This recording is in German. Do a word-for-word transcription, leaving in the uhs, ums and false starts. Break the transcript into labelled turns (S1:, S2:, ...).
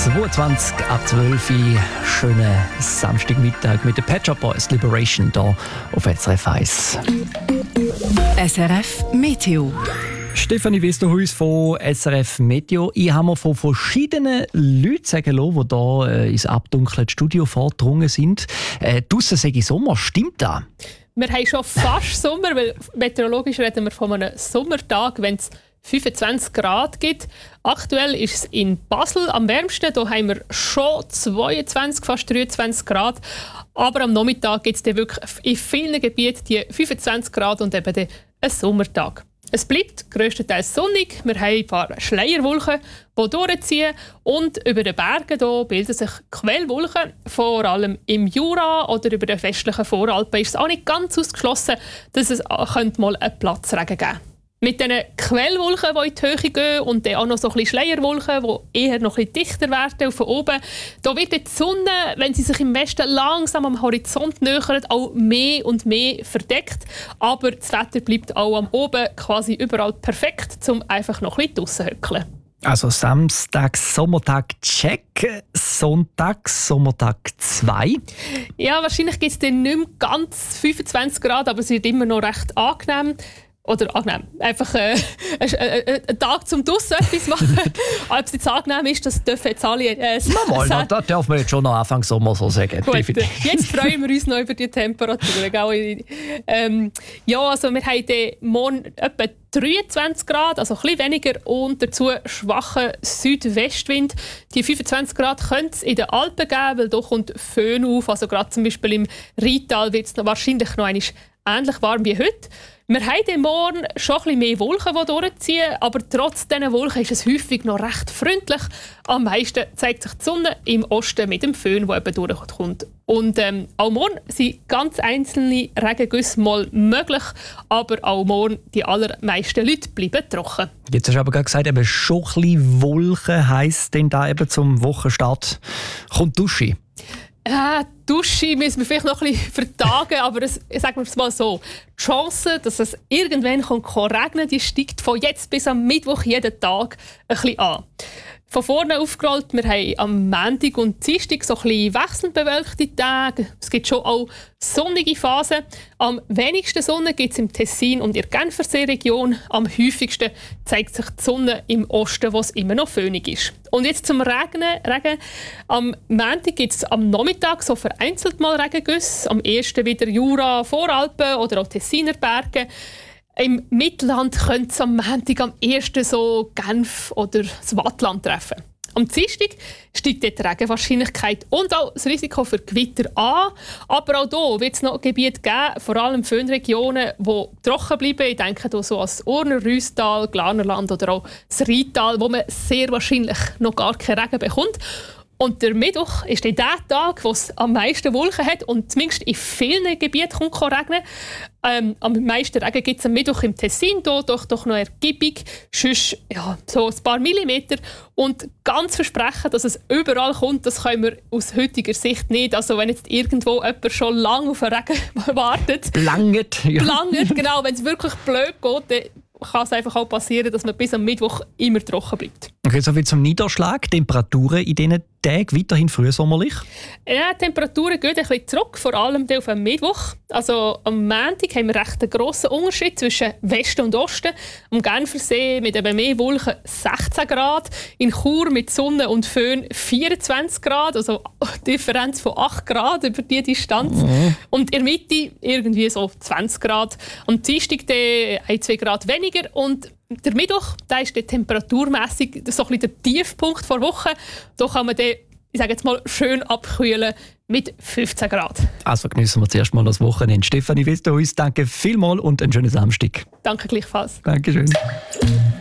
S1: zweiundzwanzig ab zwölf Uhr. Schönen Samstagmittag mit den Pet Shop Boys Liberation hier auf S R F eins.
S2: S R F Meteo.
S1: Stefanie Westerhuis von S R F Meteo. Ich habe mir von verschiedenen Leuten sagen lassen, die hier ins abdunkelte Studio vorgedrungen sind. Äh, draussen sage ich Sommer. Stimmt das?
S3: Wir haben schon fast Sommer, weil meteorologisch reden wir von einem Sommertag, wenn es fünfundzwanzig Grad gibt. Aktuell ist es in Basel am wärmsten. Da haben wir schon zweiundzwanzig, fast dreiundzwanzig Grad. Aber am Nachmittag gibt es dann wirklich in vielen Gebieten die fünfundzwanzig Grad und eben dann einen Sommertag. Es bleibt grösstenteils sonnig. Wir haben ein paar Schleierwolken, die durchziehen. Und über den Bergen hier bilden sich Quellwolken. Vor allem im Jura oder über den westlichen Voralpen ist es auch nicht ganz ausgeschlossen, dass es mal einen Platzregen geben könnte. Mit diesen Quellwolken, die in die Höhe gehen und dann auch noch so ein bisschen Schleierwolken, die eher noch ein bisschen dichter werden von oben, da wird die Sonne, wenn sie sich im Westen langsam am Horizont nähert, auch mehr und mehr verdeckt. Aber das Wetter bleibt auch am Oben quasi überall perfekt, um einfach noch ein bisschen draussen zu hückeln.
S1: Also Samstag, Sommertag, check. Sonntag, Sommertag zwei.
S3: Ja, wahrscheinlich gibt es dann nicht mehr ganz fünfundzwanzig Grad, aber es wird immer noch recht angenehm. Oder angenehm. Einfach äh, ein, ein, ein Tag zum draussen etwas machen. Ob es jetzt angenehm ist, das dürfen jetzt alle äh,
S1: Mal, sagen. Das darf man jetzt schon noch Anfang Sommer so sagen.
S3: Gut, jetzt freuen wir uns noch über die Temperaturen. Ähm, ja, also wir haben morgen etwa dreiundzwanzig Grad, also ein bisschen weniger und dazu schwachen Südwestwind. Die fünfundzwanzig Grad könnte es in den Alpen geben, weil da kommt Föhn auf. Also gerade zum Beispiel im Rheintal wird es wahrscheinlich noch einmal ähnlich warm wie heute. Wir haben morgen schon ein bisschen mehr Wolken, die durchziehen, aber trotz dieser Wolken ist es häufig noch recht freundlich. Am meisten zeigt sich die Sonne im Osten mit dem Föhn, der eben durchkommt. Und ähm, auch morgen sind ganz einzelne Regengüsse mal möglich, aber auch morgen die allermeisten Leute bleiben trocken.
S1: Jetzt hast du aber gerade gesagt, eben schon ein bisschen Wolken heisst denn da eben zum Wochenstart kommt Dusche.
S3: Ja, die Dusche müssen wir vielleicht noch ein bisschen vertagen, aber es, sagen wir es mal so. Die Chance, dass es irgendwann regnen kann, die steigt von jetzt bis am Mittwoch jeden Tag ein bisschen an. Von vorne aufgerollt, wir haben am Montag und Dienstag so ein bisschen wechselnd bewölkte Tage. Es gibt schon auch sonnige Phasen. Am wenigsten Sonne gibt es im Tessin und in der Genfersee-Region. Am häufigsten zeigt sich die Sonne im Osten, wo es immer noch föhnig ist. Und jetzt zum Regen. Regen. Am Montag gibt es am Nachmittag so vereinzelt mal Regengüsse. Am ersten wieder Jura, Voralpen oder auch Tessiner Berge. Im Mittelland könnte es am Montag am ersten so Genf oder das Wattland treffen. Am Dienstag steigt die Regenwahrscheinlichkeit und auch das Risiko für Gewitter an. Aber auch hier wird es noch Gebiete geben, vor allem Föhnregionen, die trocken bleiben. Ich denke hier so an das Urner Rüstal, Glarnerland oder auch das Rheintal, wo man sehr wahrscheinlich noch gar keinen Regen bekommt. Und der Mittwoch ist dann der Tag, wo es am meisten Wolken hat und zumindest in vielen Gebieten kommt regnen. Ähm, am meisten Regen gibt es am Mittwoch im Tessin, hier doch, doch noch ergiebig, sonst ja, so ein paar Millimeter. Und ganz versprechen, dass es überall kommt, das können wir aus heutiger Sicht nicht. Also wenn jetzt irgendwo jemand schon lange auf den Regen wartet.
S1: Langet. Ja.
S3: Langet, genau. Wenn es wirklich blöd geht, dann kann es einfach auch passieren, dass man bis am Mittwoch immer trocken bleibt.
S1: Okay, so viel zum Niederschlag. Temperaturen in diesen Tagen weiterhin frühsommerlich?
S3: Ja, die Temperaturen gehen ein bisschen zurück, vor allem auf den Mittwoch. Also am Montag haben wir recht einen grossen Unterschied zwischen Westen und Osten. Am Genfersee mit eben mehr Wolken sechzehn Grad, in Chur mit Sonne und Föhn vierundzwanzig Grad, also eine Differenz von acht Grad über diese Distanz. Mhm. Und in der Mitte irgendwie so zwanzig Grad. Am Dienstag ein, zwei Grad weniger und der Mittwoch, der ist temperaturmässig so ein bisschen der Tiefpunkt der Woche. Da kann man den, ich sage jetzt mal, schön abkühlen mit fünfzehn Grad.
S1: Also genießen wir zuerst mal das Wochenende. Stefanie Westerhuis, danke vielmals und einen schönen Samstag.
S3: Danke gleichfalls.
S1: Dankeschön.